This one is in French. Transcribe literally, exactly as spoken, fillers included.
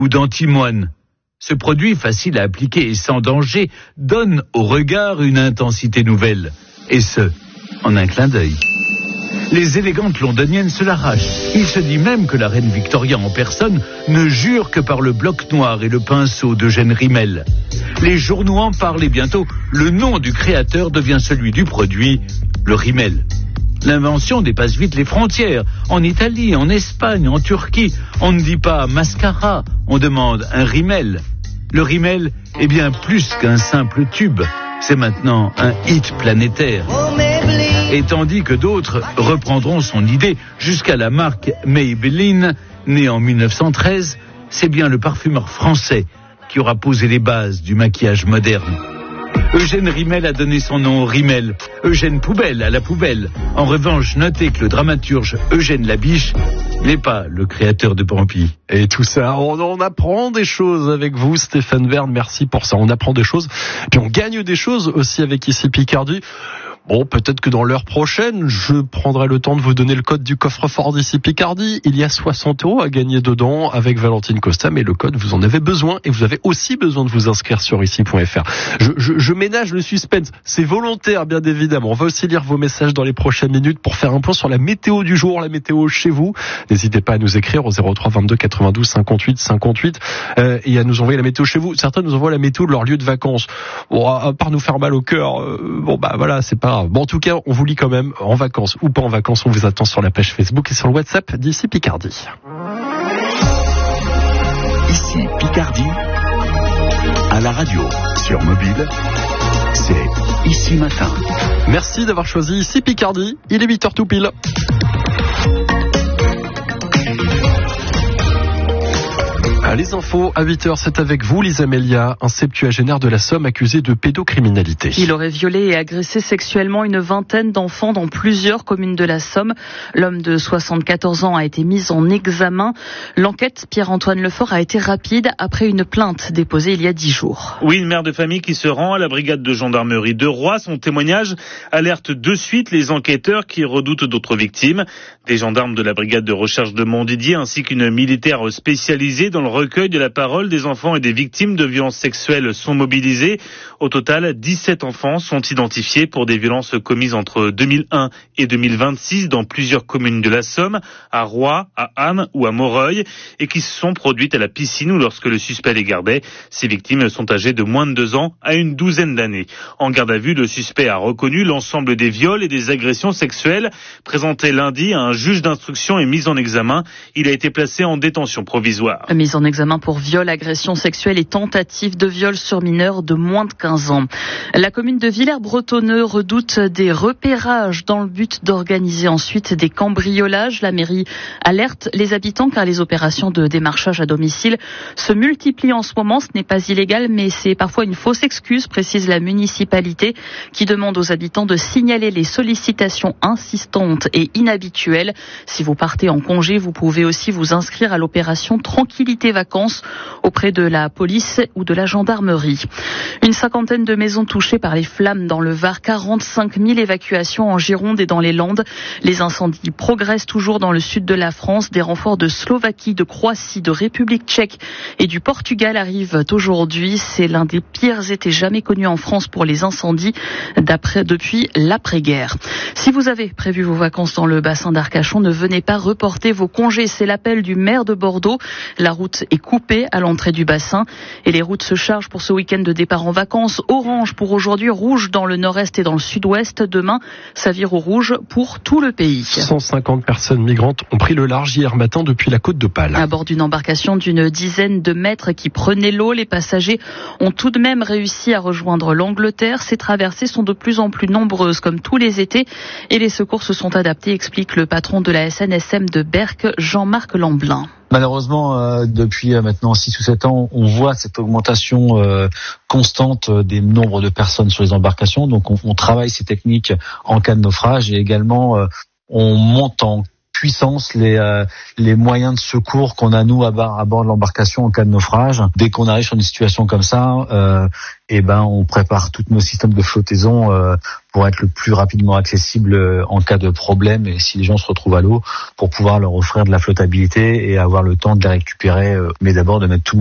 ou d'antimoine. Ce produit, facile à appliquer et sans danger, donne au regard une intensité nouvelle. Et ce, en un clin d'œil. Les élégantes londoniennes se l'arrachent. Il se dit même que la reine Victoria en personne ne jure que par le bloc noir et le pinceau d'Eugène Rimmel. Les journaux en parlent et bientôt, le nom du créateur devient celui du produit, le Rimmel. L'invention dépasse vite les frontières. En Italie, en Espagne, en Turquie, on ne dit pas mascara, on demande un Rimmel. Le Rimmel est bien plus qu'un simple tube. C'est maintenant un hit planétaire. Et tandis que d'autres reprendront son idée jusqu'à la marque Maybelline, née en mille neuf cent treize, c'est bien le parfumeur français qui aura posé les bases du maquillage moderne. Eugène Rimmel a donné son nom au Rimmel, Eugène Poubelle à la poubelle. En revanche, notez que le dramaturge Eugène Labiche n'est pas le créateur de Bambi. Et tout ça, on, on apprend des choses avec vous, Stéphane Verne, merci pour ça. On apprend des choses, puis on gagne des choses aussi avec Ici Picardie. Bon, peut-être que dans l'heure prochaine, je prendrai le temps de vous donner le code du coffre-fort d'Ici Picardie. Il y a soixante euros à gagner dedans avec Valentine Costa, mais le code, vous en avez besoin et vous avez aussi besoin de vous inscrire sur ici point f r. Je, je, je ménage le suspense. C'est volontaire, bien évidemment. On va aussi lire vos messages dans les prochaines minutes pour faire un point sur la météo du jour, la météo chez vous. N'hésitez pas à nous écrire au zéro trois vingt-deux quatre-vingt-douze cinquante-huit cinquante-huit euh, et à nous envoyer la météo chez vous. Certains nous envoient la météo de leur lieu de vacances. Bon, à part nous faire mal au cœur, euh, bon bah voilà, c'est pas Bon, en tout cas, on vous lit quand même, en vacances ou pas en vacances, on vous attend sur la page Facebook et sur le WhatsApp d'Ici Picardie. Ici Picardie, à la radio, sur mobile, c'est Ici Matin. Merci d'avoir choisi Ici Picardie, il est huit heures tout pile. Les infos à huit heures, c'est avec vous, Lisa Melia, un septuagénaire de la Somme accusé de pédocriminalité. Il aurait violé et agressé sexuellement une vingtaine d'enfants dans plusieurs communes de la Somme. L'homme de soixante-quatorze ans a été mis en examen. L'enquête, Pierre-Antoine Lefort, a été rapide après une plainte déposée il y a dix jours. Oui, une mère de famille qui se rend à la brigade de gendarmerie de Roy. Son témoignage alerte de suite les enquêteurs qui redoutent d'autres victimes. Des gendarmes de la brigade de recherche de Montdidier ainsi qu'une militaire spécialisée dans le recueil de la parole des enfants et des victimes de violences sexuelles sont mobilisés. Au total, dix-sept enfants sont identifiés pour des violences commises entre deux mille un et deux mille vingt-six dans plusieurs communes de la Somme, à Roy, à Ham ou à Moreuil, et qui se sont produites à la piscine ou lorsque le suspect les gardait. Ces victimes sont âgées de moins de deux ans à une douzaine d'années. En garde à vue, le suspect a reconnu l'ensemble des viols et des agressions sexuelles. Présenté lundi à un juge d'instruction et mis en examen, il a été placé en détention provisoire. Mise en examen pour viol, agression sexuelle et tentative de viol sur mineurs de moins de quinze ans. La commune de Villers-Bretonneux redoute des repérages dans le but d'organiser ensuite des cambriolages. La mairie alerte les habitants car les opérations de démarchage à domicile se multiplient en ce moment. Ce n'est pas illégal, mais c'est parfois une fausse excuse, précise la municipalité, qui demande aux habitants de signaler les sollicitations insistantes et inhabituelles. Si vous partez en congé, vous pouvez aussi vous inscrire à l'opération Tranquillité Vacances auprès de la police ou de la gendarmerie. Une cinquantaine de maisons touchées par les flammes dans le Var, quarante-cinq mille évacuations en Gironde et dans les Landes. Les incendies progressent toujours dans le sud de la France. Des renforts de Slovaquie, de Croatie, de République tchèque et du Portugal arrivent aujourd'hui. C'est l'un des pires étés jamais connus en France pour les incendies d'après, depuis l'après-guerre. Si vous avez prévu vos vacances dans le bassin d'Arcachon, ne venez pas reporter vos congés. C'est l'appel du maire de Bordeaux. La route est coupée à l'entrée du bassin et les routes se chargent pour ce week-end de départ en vacances. Orange pour aujourd'hui, rouge dans le nord-est et dans le sud-ouest. Demain, ça vire au rouge pour tout le pays. cent cinquante personnes migrantes ont pris le large hier matin depuis la côte d'Opale. À bord d'une embarcation d'une dizaine de mètres qui prenait l'eau, les passagers ont tout de même réussi à rejoindre l'Angleterre. Ces traversées sont de plus en plus nombreuses comme tous les étés et les secours se sont adaptés, explique le patron de la S N S M de Berck, Jean-Marc Lamblin. Malheureusement, euh, depuis euh, maintenant six ou sept ans, on voit cette augmentation euh, constante euh, des nombres de personnes sur les embarcations. Donc on, on travaille ces techniques en cas de naufrage et également euh, on monte en puissance, les euh, les moyens de secours qu'on a nous à bord, à bord de l'embarcation en cas de naufrage. Dès qu'on arrive sur une situation comme ça, euh, eh ben on prépare tous nos systèmes de flottaison euh, pour être le plus rapidement accessible euh, en cas de problème et si les gens se retrouvent à l'eau, pour pouvoir leur offrir de la flottabilité et avoir le temps de les récupérer, euh, mais d'abord de mettre tout